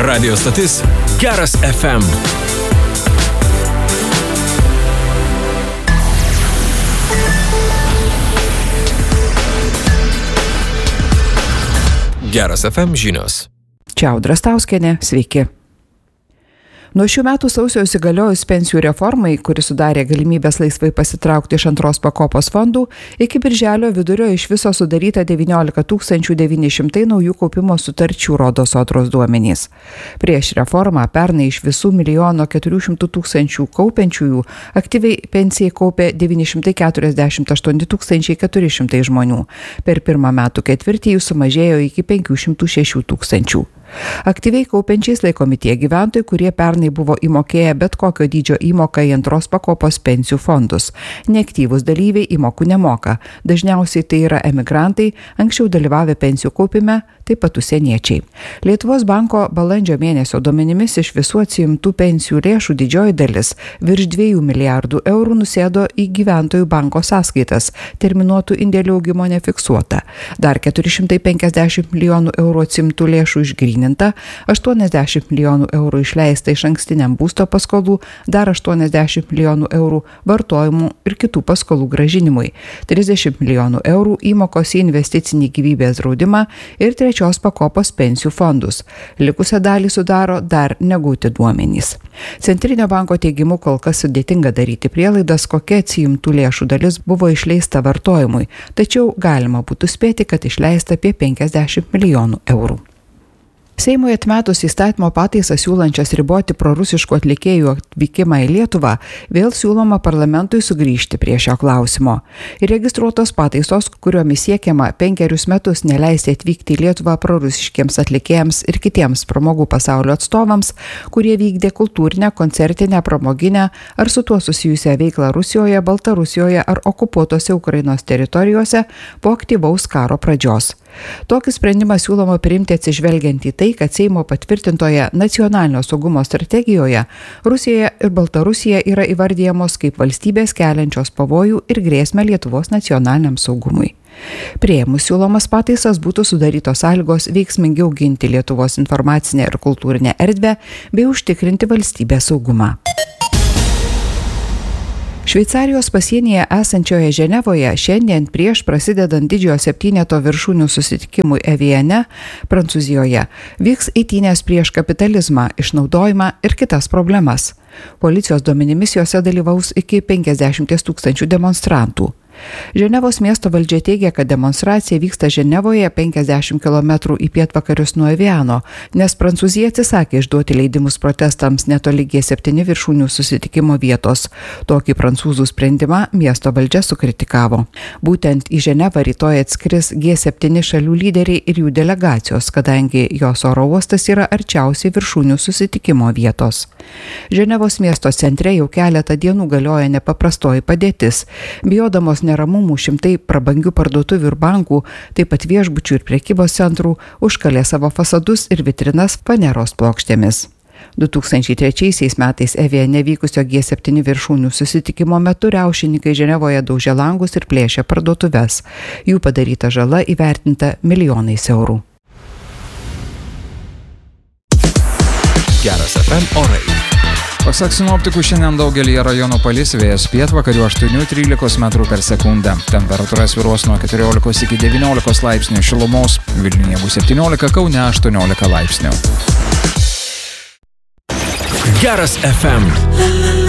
Radio stotis Geras FM. Geras FM žinios. Čia Audra Stauskienė, sveiki. Nuo šių metų sausio įsigaliojus pensijų reformai, kuri sudarė galimybės laisvai pasitraukti iš antros pakopos fondų, iki birželio vidurio iš viso sudaryta 19 900 naujų kaupimo sutarčių, rodo Sodros duomenys. Prieš reformą pernai iš visų 1 400 000 kaupiančiųjų aktyviai pensijai kaupė 948 400 žmonių. Per pirmą metų ketvirtį jų sumažėjo iki 506 000. Aktyviai kaupiančiais laikomi tie gyventojai, kurie pernai buvo įmokėję bet kokio dydžio įmoką į antros pakopos pensijų fondus. Neaktyvūs dalyviai įmokų nemoka. Dažniausiai tai yra emigrantai, anksčiau dalyvavę pensijų kaupime, taip pat užsieniečiai. Lietuvos banko balandžio mėnesio duomenimis iš visų atsiimtų pensijų lėšų didžioji dalis, virš 2 milijardų eurų, nusėdo į gyventojų banko sąskaitas, terminuotų indėlių augimo nefiksuota. Dar 450 milijonų eurų atsiimtų lėšų išgryninta, 80 milijonų eurų išleista iš ankstiniam būsto paskolų, dar 80 milijonų eurų vartojimų ir kitų paskolų grąžinimui, 30 milijonų eurų įmokos į investicinį gyvybės draudimą ir trečios pakopos pensijų fondus. Likusią dalį sudaro dar negauti duomenys. Centrinio banko teigimu kol kas sudėtinga daryti prielaidas, kokia atsiimtų lėšų dalis buvo išleista vartojimui, tačiau galima būtų spėti, kad išleista apie 50 milijonų eurų. Seimui atmetus įstatymo pataisą siūlančias riboti prorusiškų atlikėjų atvykimą į Lietuvą, vėl siūloma parlamentui sugrįžti prie šio klausimo. Įregistruotos pataisos, kuriomis siekiama 5 metus neleisti atvykti į Lietuvą prorusiškiems atlikėjams ir kitiems pramogų pasaulio atstovams, kurie vykdė kultūrinę, koncertinę, pramoginę ar su tuo susijusią veiklą Rusijoje, Baltarusijoje ar okupuotose Ukrainos teritorijose po aktyvaus karo pradžios. Tokį sprendimą siūloma priimti atsižvelgiant į tai, kad Seimo patvirtintoje nacionalinio saugumo strategijoje Rusija ir Baltarusija yra įvardyjamos kaip valstybės keliančios pavojų ir grėsmę Lietuvos nacionaliniam saugumui. Priėmus siūlomas pataisas būtų sudarytos sąlygos veiksmingiau ginti Lietuvos informacinę ir kultūrinę erdvę bei užtikrinti valstybės saugumą. Šveicarijos pasienyje esančioje Ženevoje šiandien prieš prasidedant didžiojo 7 viršūnių susitikimui Eviane, Prancūzijoje, vyks eitynės prieš kapitalizmą, išnaudojimą ir kitas problemas. Policijos duomenimis jose dalyvaus iki 50 000 demonstrantų. Ženevos miesto valdžia teigia, kad demonstracija vyksta Ženevoje 50 km į pietvakarius nuo Eviano, nes Prancūzija atsisakė išduoti leidimus protestams netoli G7 viršūnių susitikimo vietos. Tokį prancūzų sprendimą miesto valdžia sukritikavo. Būtent į Ženevą rytoj atskris G7 šalių lyderiai ir jų delegacijos, kadangi jos oro uostas yra arčiausiai viršūnių susitikimo vietos. Ženevos miesto centre jau keletą dienų galioja nepaprastoji padėtis. Bijodamos neramumų šimtai prabangių parduotuvių ir bankų, taip pat viešbučių ir prekybos centrų užkalė savo fasadus ir vitrinas faneros plokštėmis. 2003 metais Eviane vykusio G7 viršūnių susitikimo metu riaušininkai Ženevoje daužė langus ir plėšė parduotuves. Jų padaryta žala įvertinta milijonais eurų. Geras FM orai. Pasak sinoptikų, šiandien daugelyje rajonų palis, vėjas pietvakarių 8–13 metrų per sekundę. Temperatūra svyruos nuo 14 iki 19 laipsnių šilumos, Vilniuje bus 17, Kaune 18 laipsnių. Geras FM.